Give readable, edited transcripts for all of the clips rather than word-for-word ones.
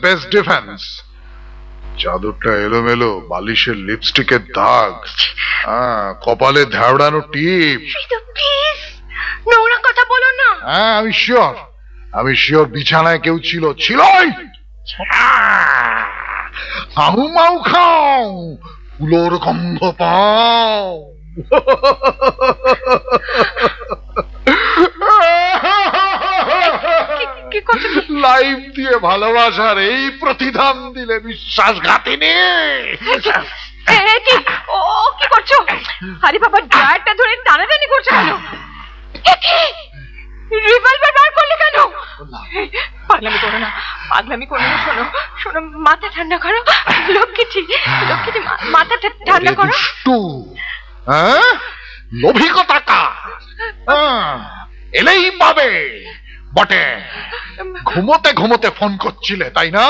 Best defence. চাদরটা এলোমেলো, বালিশের লিপস্টিকের দাগ, কপালে ধাওড়ানো টিপ। প্লিজ নোংরা কথা বলো না। হ্যাঁ, আমি শিওর বিছানায় কেউ ছিল। ছিলই। আহু মাউ খাও, ফুলোর গন্ধ পাও। লাইফ দিয়ে ভালোবাসার এই প্রতিদান দিলে বিশ্বাসঘাতিনী। ও কি করছো? আরে বাবা, ড্রায়ারটা ধরে টানাটানি করছো কেন? রিভলভার বার করলে কেন? পাগলামি করো না, পাগলামি করো না। শোনো শোনো, মাথা ঠান্ডা করো। লক্ষ্মীটি মাথা ঠান্ডা করো। লোভী কথা এলেই পাবে বটে। ঘুমোতে ঘুমোতে ফোন করছিলে, তাই না?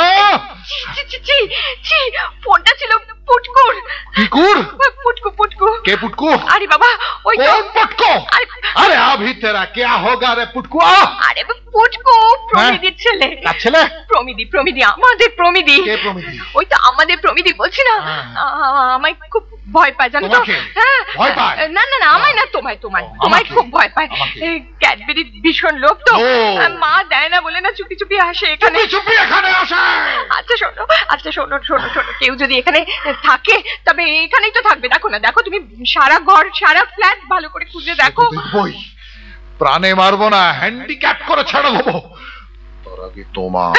ফোনটা ছিল পুটকুর। পুটকুর? পুটকু। কে পুটকু? আরে বাবা, ওই তো পুটকু। আরে अभी तेरा क्या होगा रे पुटकू? আরে পুটকু প্রমিদির ছেলে। ছেলে? প্রমিদি, আমাদের প্রমিদি। কে প্রমিদি? ওই তো আমাদের প্রমিদি, বলছি না। আমায় খুব ভয় পায়, জানো তো? ভয় পায়? না, আমায় না, তোমায় খুব ভয় পায়। ক্যাডবেরি ভীষণ লোভ তো, মা দেয় না বলে না চুপি চুপি আসে এখানে। আচ্ছা শোনো, কেউ যদি এখানে থাকে তবে এখানেই তো থাকবে। দেখো তুমি সারা ঘর সারা ফ্ল্যাট ভালো করে খুঁজে দেখো। প্রাণে মারবো না, হ্যান্ডিক্যাপ করে ছেড়ে দেবো। তোমার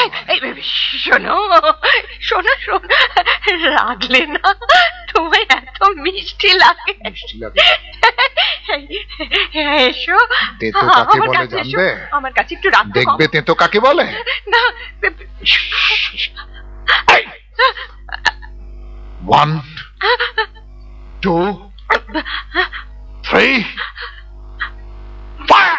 শোনো রাখলে না, তোমায় এত মিষ্টি লাগে। এসো আমার কাছে একটু রাখতে। দেখবে তেতো কাকে বলে না। 1 2 3 ফায়ার।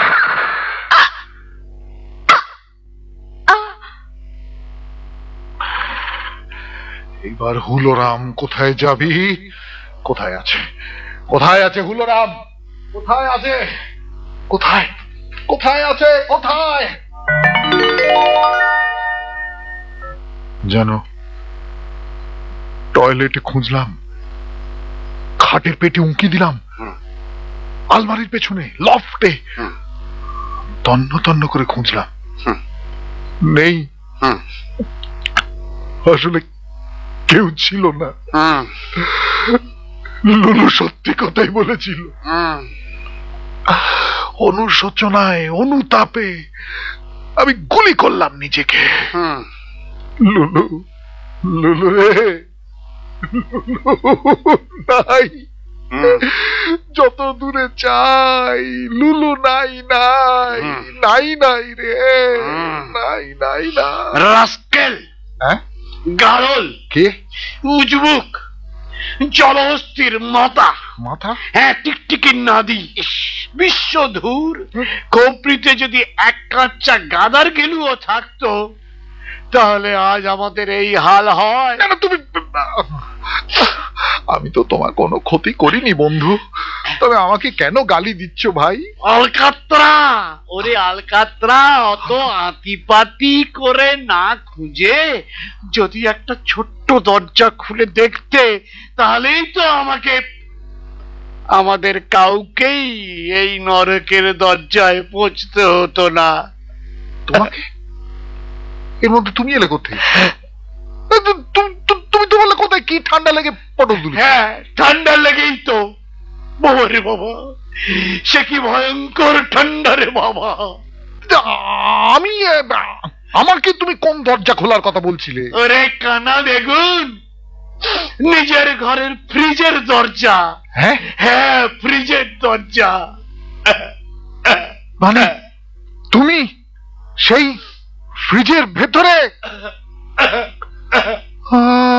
এইবার হুলোরাম কোথায় যাবি? কোথায় আছে হুলোরাম? কোথায় আছে? জানো, টয়লেটে খুঁজলাম, খাটের পেটে উঁকি দিলাম, আলমারির পেছনে, লফটে তন্ন করে খুঁজলাম, নেই। আসলে কেউ ছিল না। লুলু সত্যি কথাই বলেছিল। অনুশোচনায়, অনুতাপে আমি গুলি করলাম নিজেকে। লুলু রে, নাই। যত দূরে চাই লুলু নাই রে, নাই। রাস্কেল, গারল, কে? উজবুক, জলহস্তির মাথা। হ্যাঁ, টিকটিকির নাদি, বিশ্বধূর। কপ্রিতে যদি এক কাচ্চা গাদার গেলুও থাকতো তাহলে আজ আমাদের এই হাল হয় না। আমি তো তোমার কোনো ক্ষতি করিনি বন্ধু, তবে আমাকে কেন গালি দিচ্ছ ভাই? আলকাত্রা, ওরে আলকাত্রা, অত আতিপাতি করে না খুঁজে যদি একটা ছোট্ট দরজা খুলে দেখতে, তাহলেই তো আমাদের কাউকেই এই নরকের দরজায় পৌঁছতে হতো না। তোমাকে এর মধ্যে তুমি এলে কোথায়? তুমি তো বললে কোথায় কি ঠান্ডা লেগে পটল তুলি? হ্যাঁ, ঠান্ডা লেগেই তো। বাবা রে বাবা, সে কি ভয়ঙ্কর ঠান্ডা রে বাবা। আমাকে তুমি কোন দরজা খোলার কথা বলছিলে? ওরে কানা বেগুন, নিজের ঘরের ফ্রিজের দরজা। হ্যাঁ, ফ্রিজের দরজা। মানে তুমি সেই ফ্রিজের ভেতরে?